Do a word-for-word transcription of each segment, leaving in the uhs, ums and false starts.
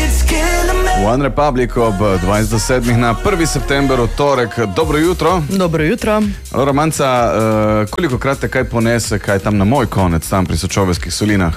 One Republic ob dvajset do sedmih na prvi september, v torek. Dobro jutro. Dobro jutro. Alo, Romanca, uh, koliko krat te kaj ponese, kaj tam na moj konec, tam pri Sočoveskih solinah?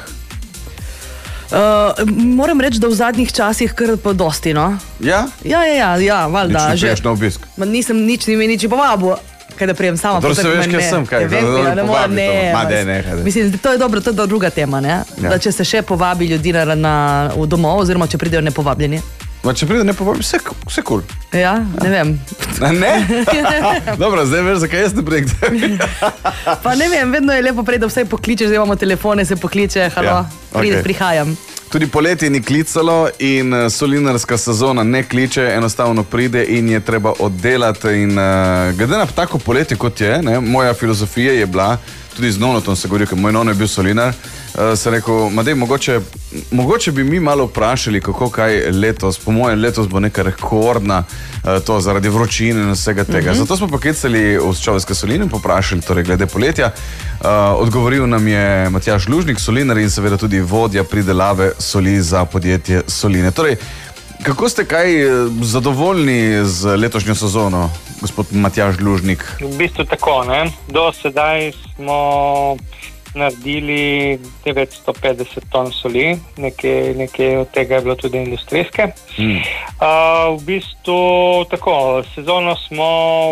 Uh, moram reči, da v zadnjih časih kar pa dosti, no? Ja? Ja, ja, ja, ja, valjda. Nič ne priješ na obisk? Ma nisem nič, ni mi nič povabil, kaj da prijem sama. Dobro se veš, kaj sem, kaj? Ne, vem, da ne moram, ne. Ma, ne, ne, ne. Mislim, to je dobro, to je druga tema, ne? Ja. Da če se še povabi ljudi na, na, v domov, oziroma če pridejo nepovabljeni. Ma, če pride nepovabljeni, vse, vse cool. Ja, ne vem. Ne? Dobro, zdaj veš, zakaj jaz ne prijek. Pa ne vem, vedno je lepo prej, da vse pokličeš, zdaj imamo telefone, se pokliče, halo, Ja, pride, okej. prihajam. Tudi poletje ni klicalo in uh, solinarska sezona ne kliče, enostavno pride in je treba oddelati. In uh, glede na tako poletje, kot je, ne, moja filozofija je bila, tudi z Nonotom se govori, ker moj nono je bil solinar, uh, sem rekel, Madej, mogoče, mogoče bi mi malo vprašali, kako kaj letos, po mojem letos bo neka rekordna uh, to zaradi vročine in vsega tega. Mm-hmm. Zato smo poklicali v Sočoveske soline in poprašali, torej glede poletja. Uh, odgovoril nam je Matjaž Lužnik, solinar in seveda tudi vodja pridelave soli za podjetje Soline. Torej, kako ste kaj zadovoljni z letošnjo sezono, gospod Matjaž Lužnik? V bistvu tako, ne. Do sedaj smo naredili devetsto petdeset ton soli, nekaj, nekaj od tega je bilo tudi industrijske. Mm. Uh, v bistvu tako, sezono smo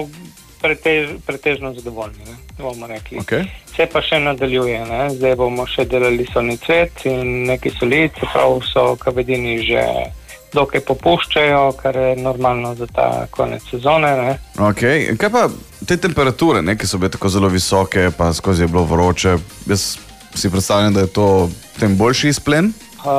pretež, pretežno zadovoljni, ne, bomo rekli. Okay. Se pa še nadaljuje, ne. Zdaj bomo še delali solni cvet in neki soli, čeprav so kavedini že dokaj popuščajo, kar je normalno za ta konec sezone, ne. Ok, kaj pa te temperature, ne, ki so bile tako zelo visoke, pa skozi je bilo vroče, jaz si predstavljam, da je to tem boljši izplen?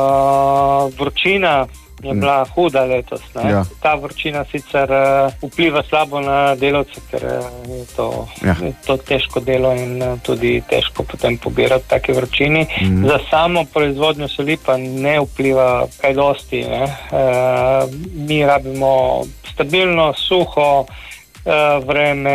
Uh, vročina je bila huda letos, ne. Ja. Ta vročina sicer uh, vpliva slabo na delavce, ker uh, je, to, Ja. je to težko delo in uh, tudi težko potem pobirati take vročini. Mhm. Za samo proizvodnjo soli pa ne vpliva kaj dosti, ne. Uh, mi rabimo stabilno, suho uh, vreme,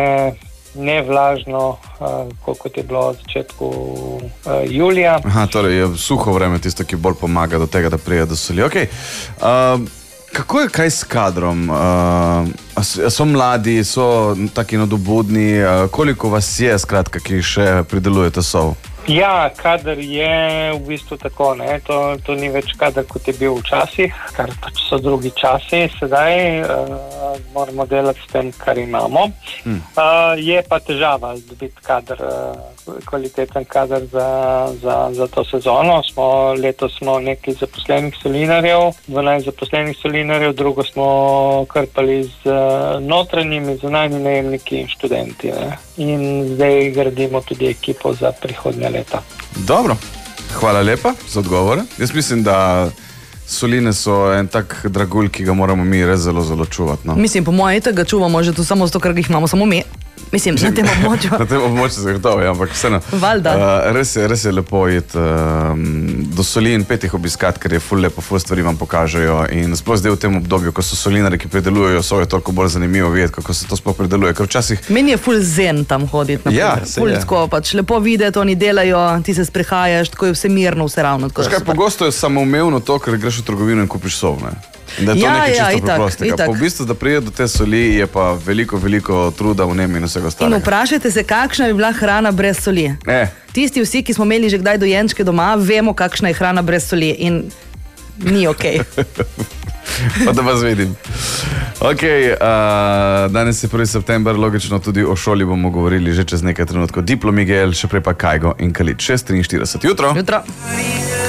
nevlažno, uh, kot je bilo v začetku uh, julija. Aha, torej je suho vreme tisto, ki bolj pomaga do tega, da prije do soli. Ok, uh, kako je kaj s kadrom? Uh, a so, a so mladi, so taki nadobudni, uh, koliko vas je, skratka, ki še pridelujete sol? Ja, kader je v bistvu tako, ne, to, to ni več kader, kot je bil včasih, kar pač so drugi časi, sedaj uh, moramo delati s tem, kar imamo. Hmm. Uh, je pa težava dobiti kader, uh, kvaliteten kader za, za, za to sezono. Smo, letos smo nekaj zaposlenih solinarjev, dvanajst zaposlenih solinarjev, drugo smo krpali z uh, notranjimi, zunanjimi najemniki in študenti, ne. In zdaj gradimo tudi ekipo za prihodnje leta. Dobro, hvala lepa za odgovore. Jaz mislim, da soline so en tak dragulj, ki ga moramo mi res zelo, zelo čuvati. No? Mislim, po mojem, tega čuvamo že tu samo zato, ker jih imamo samo mi. Mislim, na tem območju. Na tem območju se gotovo, ja, ampak vseeno. Valjda. Uh, res, je, res je lepo iti uh, do soli in pet jih obiskati, ker je ful lepo, ful stvari vam pokažejo. In sploh zdaj v tem obdobju, ko so solinari, ki pridelujejo sol, je toliko bolj zanimivo videti, kako se to sploh prideluje. Ker včasih... Meni je ful zen tam hoditi. Ja, naprimer. saj Ful je. tako, pač lepo videti, oni delajo, ti se sprehajaš, tako je vse mirno, vse ravno. Tako, da Škaj, super. pogosto je samoumevno to, ker greš v trgovino in kupiš sol, ne? In da je to Ja, nekaj ja, čisto itak, preprostega. itak. Pa v bistvu, da prije do te soli, je pa veliko, veliko truda v njem in vsega In ostalega. vprašajte se, kakšna bi bila hrana brez soli. Eh, Tisti vsi, ki smo imeli že kdaj dojenčke doma, vemo, kakšna je hrana brez soli in ni okej. pa da vas vidim. Ok, uh, danes je prvi september, logično tudi o šoli bomo govorili že čez nekaj trenutkov. Diplo Miguel, še prej pa Kajgo in Kalit. šest triinštirideset jutro. Jutro.